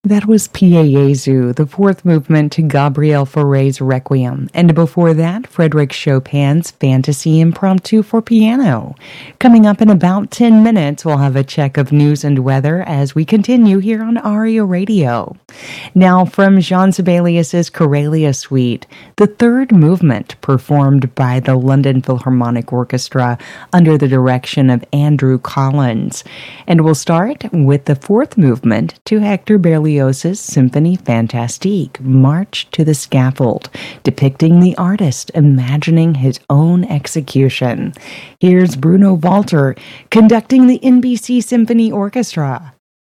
That was Pie Jesu, the fourth movement to Gabriel Fauré's Requiem, and before that, Frédéric Chopin's Fantasy Impromptu for Piano. Coming up in about 10 minutes, we'll have a check of news and weather as we continue here on Aria Radio. Now, from Jean Sibelius's Corelia Suite, the third movement performed by the London Philharmonic Orchestra under the direction of Andrew Collins. And we'll start with the fourth movement to Hector Berlioz's Symphonie Fantastique, March to the Scaffold, depicting the artist imagining his own execution. Here's Bruno Walter conducting the NBC Symphony Orchestra.